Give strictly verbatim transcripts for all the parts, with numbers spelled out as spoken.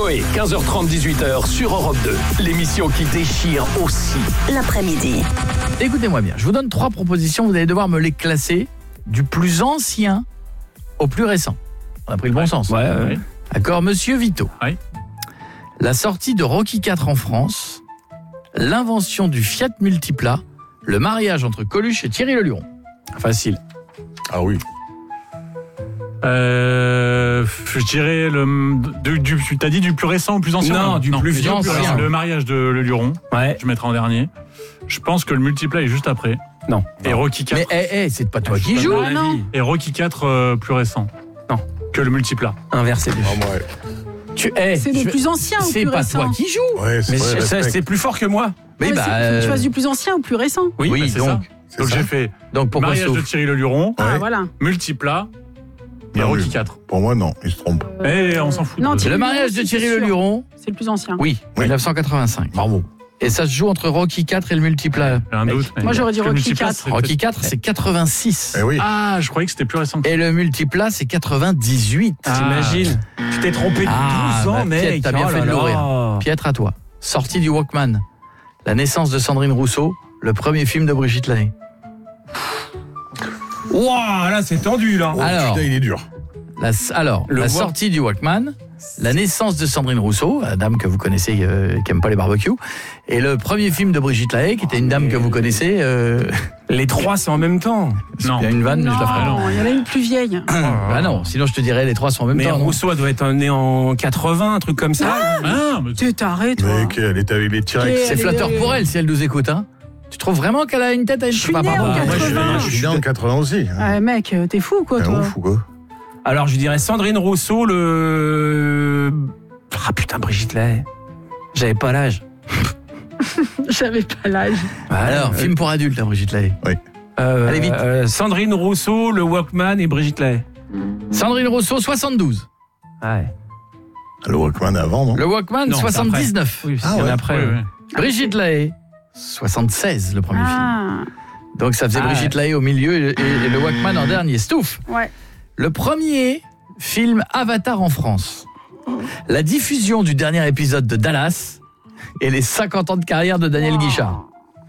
Coé, quinze heures trente, dix-huit heures sur Europe deux. L'émission qui déchire aussi l'après-midi. Écoutez-moi bien, je vous donne trois propositions, vous allez devoir me les classer du plus ancien au plus récent. On a pris le bon ouais. sens. Ouais, ouais, ouais. D'accord, monsieur Vito. Ouais. La sortie de Rocky quatre en France, l'invention du Fiat Multipla, le mariage entre Coluche et Thierry Leluron. Facile. Ah oui. Euh, je dirais le du, du tu t'as dit du plus récent ou plus ancien? Non, du plus vieux. ancien. récent. Le mariage de Leluron. Ouais. Je mettrai en dernier. Je pense que le multiplat est juste après. Non. Et Rocky quatre. Mais hey, hey, c'est pas toi qui joues. Ah, non. Et Rocky quatre euh, plus récent. Non. Que le multiplat. Inversé. Ah, ouais. Tu, hey, C'est le je- plus ancien ou C'est plus pas récent? toi qui joues. Ouais, c'est Mais vrai, c'est, c'est, respect. c'est plus fort que moi. Mais Ouais, bah, c'est- faut que tu fasses du plus ancien ou plus récent. Oui, Oui, bah, c'est donc, ça. C'est Donc ça. j'ai fait donc pourquoi mariage de sauf Thierry Leluron, Ah, Ouais. voilà. multiplat et Non, Rocky mais- quatre. Pour moi, non, il se trompe. Eh, on s'en fout. Non, de- Thierry Le mariage de Leluron, Thierry c'est sûr. Leluron, C'est le plus ancien. oui, Oui. mille neuf cent quatre-vingt-cinq. Bravo. Et ça se joue entre Rocky quatre et le multiplat. J'ai un doute. mais- Moi, j'aurais dit Parce que le Rocky multiplat, quatre. c'est Rocky peut-être- quatre, c'est quatre-vingt-six. Eh oui. Ah, je croyais que c'était plus récent. que ça. Et le multiplat, c'est quatre-vingt-dix-huit. Ah. T'imagines? Tu t'es trompé de Ah, douze ans, bah, mec. Piet, t'as bien Oh fait là de l'ouvrir. là. Pietre, à toi. Sortie du Walkman. La naissance de Sandrine Rousseau, le premier film de Brigitte Lahaie. Ouah, là, c'est tendu, là. Oh, Alors. putain, il est dur. La, alors, Le la Walk- sortie du Walkman, la naissance de Sandrine Rousseau, la dame que vous connaissez, euh, qui aime pas les barbecues, et le premier film de Brigitte Lahaie, qui était une dame que vous connaissez. Euh, Les trois, c'est en même temps. Non. il y a une vanne, mais je la ferai. Non, il y en a une plus vieille. Ah non, sinon je te dirais les trois sont en même Mais temps. non Rousseau, elle doit être né en quatre-vingts, un truc comme ça. Ah, mais Tu t'arrêtes, toi. Mec, elle était avec les T-Rex. C'est Elle est- flatteur pour elle si elle nous écoute. Hein. Tu trouves vraiment qu'elle a une tête à une Je suis Pas née par en rapport à- Moi, je suis, quatre-vingts. je suis né en quatre-vingts aussi. hein. Ouais, mec, t'es fou, quoi, Un toi. ouf ou quoi? Alors, je dirais Sandrine Rousseau, le... Ah putain, Brigitte Lahaie. J'avais pas l'âge. J'avais pas l'âge. Alors, film pour adultes, hein, Brigitte Lahaie. Euh, Allez, vite. euh, Sandrine Rousseau, le Walkman et Brigitte Lahaie. Sandrine Rousseau, soixante-douze. Ouais. Le Walkman avant, non? Le Walkman, Non, c'est soixante-dix-neuf. Oui, Ah il y en ouais. a après. Ouais, ouais. ouais. Brigitte Lahaie, soixante-seize, le premier film. Ah, Donc ça faisait Ah, Brigitte Lahaie au milieu et, et- et le Walkman en dernier. Stouff. ouais. Le premier film Avatar en France. La diffusion du dernier épisode de Dallas et les cinquante ans de carrière de Daniel Wow. Guichard.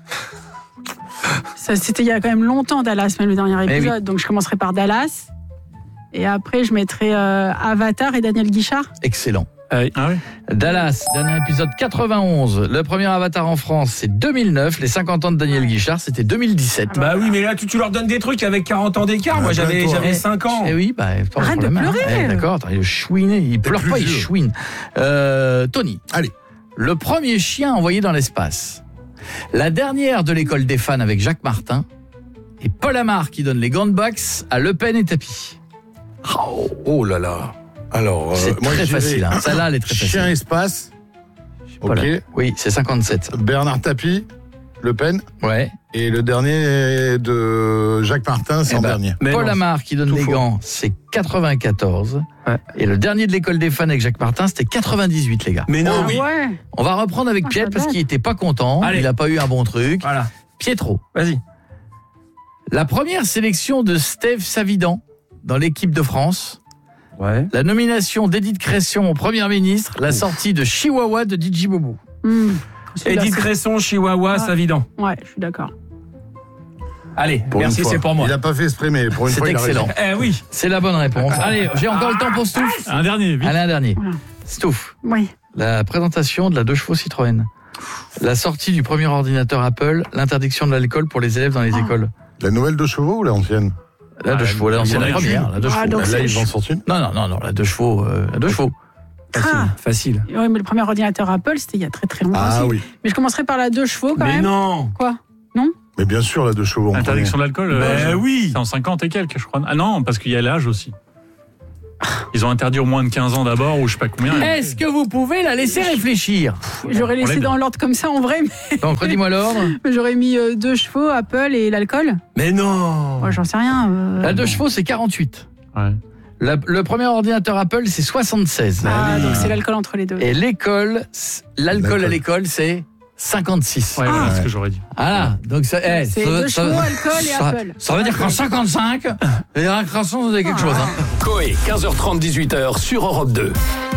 Ça, c'était il y a quand même longtemps, Dallas, même le dernier Eh épisode. Donc, je commencerai par Dallas. Et après, je mettrai euh, Avatar et Daniel Guichard. Excellent. Ah oui. Dallas, dernier épisode quatre-vingt-onze. Le premier Avatar en France, c'est deux mille neuf. Les cinquante ans de Daniel Guichard, c'était deux mille dix-sept. Bah oui, mais là, tu, tu leur donnes des trucs avec quarante ans d'écart. Moi, Ah, j'avais, toi. j'avais Eh, cinq ans. Eh oui, bah, pas Arrête de problème, hein. pleurer. Eh, d'accord, attends, il chouine, il pleure plus pas, il vieux. chouine. Euh, Tony. Allez. Le premier chien envoyé dans l'espace. La dernière de l'école des fans avec Jacques Martin. Et Paul Amar qui donne les gants de boxe à Le Pen et Tapi. Oh, oh là là. Alors, euh, C'est moi, très je dirais facile, hein. Celle-là, elle est très Chien facile. espace. Pas Ok. là. Oui, c'est cinquante-sept. Bernard Tapie, Le Pen. Ouais. Et le dernier de Jacques Martin, c'est Eh en ben, dernier. Mais Paul non, Amar qui donne tout les faux. gants, c'est quatre-vingt-quatorze. Ouais. Et le dernier de l'école des fans avec Jacques Martin, c'était quatre-vingt-dix-huit, les gars. Mais non, Ah oui. ouais. On va reprendre avec Ah, Piet ça parce date. qu'il était pas content. Allez. Il a pas eu un bon truc. Voilà. Pietro. Vas-y. La première sélection de Steve Savidan dans l'équipe de France. Ouais. La nomination d'Edith Cresson au Premier ministre. La sortie de Chihuahua de D J Bobo. Hmm. Celui-là, Edith c'est- Cresson, Chihuahua, Ah. Savidan. Ouais, je suis d'accord. Allez, Pour merci, une fois. c'est pour moi. Il a pas fait exprès, mais pour une C'est fois, il a excellent. raison. Eh oui. C'est la bonne réponse. Allez, j'ai encore le temps pour Stouff. Un dernier, vite. Allez, un dernier. Voilà. Stouff. Oui. La présentation de la deux chevaux Citroën. La sortie du premier ordinateur Apple. L'interdiction de l'alcool pour les élèves dans les Ah. écoles. La nouvelle de chevaux ou l'ancienne? La deux Ah, chevaux, la, la c'est la première. première. La deux Ah, chevaux. donc Là, c'est- ils en sortent une. Non, non, non, non, la deux chevaux. euh, la deux chevaux. Facile. Ah. Facile. Oui, mais le premier ordinateur Apple, c'était il y a très très longtemps Ah aussi. oui. Mais je commencerai par la deux chevaux quand Mais même. non. Quoi? Mais bien sûr, la de chevaux. en Interdiction de l'alcool. Ben euh, oui. C'est en cinquante et quelques, je crois. Ah non, parce qu'il y a l'âge aussi. Ils ont interdit au moins de quinze ans d'abord, ou je sais pas combien. Est-ce que vous pouvez la laisser réfléchir? J'aurais On laissé l'aime dans bien. l'ordre comme ça en vrai, mais Donc, redis-moi l'ordre. j'aurais mis euh, deux chevaux, Apple et l'alcool. Mais non. Moi, j'en sais rien. euh. La deux chevaux, c'est quarante-huit. Ouais. La- le premier ordinateur Apple, c'est soixante-seize. Ah, donc c'est l'alcool entre les deux. Et l'école, c- l'alcool à L'alcool. l'école, c'est cinquante-six. Ouais, voilà Ah. ce que j'aurais dit. Voilà. Donc ça, eh, C'est ça- deux ça- chevaux, alcool et ça- Apple. Ça veut dire qu'en cinquante-cinq, les récréations, vous avez quelque chose. Hein. Coé, quinze heures trente, dix-huit heures sur Europe deux.